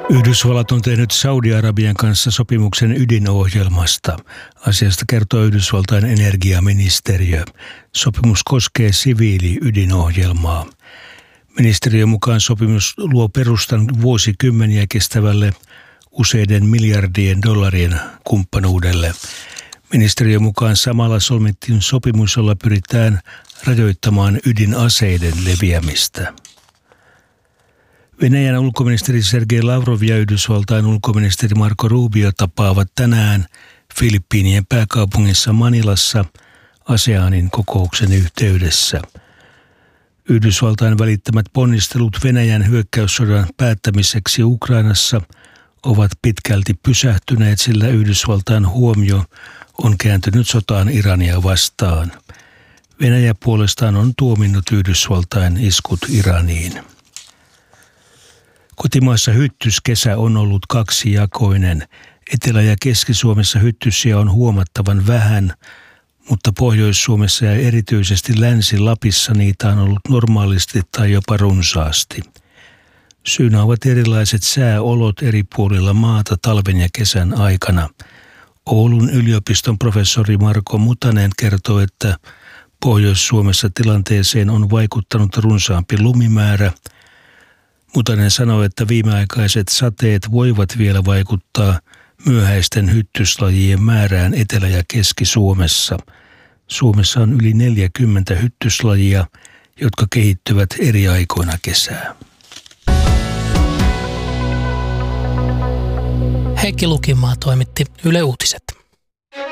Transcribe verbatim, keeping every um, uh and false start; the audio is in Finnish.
Yhdysvallat on tehnyt Saudi-Arabian kanssa sopimuksen ydinohjelmasta. Asiasta kertoo Yhdysvaltain energiaministeriö. Sopimus koskee siviili-ydinohjelmaa. Ministeriön mukaan sopimus luo perustan vuosikymmeniä kestävälle useiden miljardien dollarien kumppanuudelle. Ministeriön mukaan samalla solmittiin sopimus, jolla pyritään rajoittamaan ydinaseiden leviämistä. Venäjän ulkoministeri Sergei Lavrov ja Yhdysvaltain ulkoministeri Marco Rubio tapaavat tänään Filippiinien pääkaupungissa Manilassa ASEANin kokouksen yhteydessä. Yhdysvaltain välittämät ponnistelut Venäjän hyökkäyssodan päättämiseksi Ukrainassa ovat pitkälti pysähtyneet, sillä Yhdysvaltain huomio on kääntynyt sotaan Irania vastaan. Venäjä puolestaan on tuominnut Yhdysvaltain iskut Iraniin. Kotimaassa hyttyskesä on ollut kaksijakoinen. Etelä- ja Keski-Suomessa hyttysiä on huomattavan vähän, mutta Pohjois-Suomessa ja erityisesti Länsi-Lapissa niitä on ollut normaalisti tai jopa runsaasti. Syynä ovat erilaiset sääolot eri puolilla maata talven ja kesän aikana. Oulun yliopiston professori Marko Mutanen kertoo, että Pohjois-Suomessa tilanteeseen on vaikuttanut runsaampi lumimäärä. Mutanen sanoi, että viimeaikaiset sateet voivat vielä vaikuttaa myöhäisten hyttyslajien määrään Etelä- ja Keski-Suomessa. Suomessa on yli neljäkymmentä hyttyslajia, jotka kehittyvät eri aikoina kesää. Heikki Lukimaa toimitti Yle Uutiset.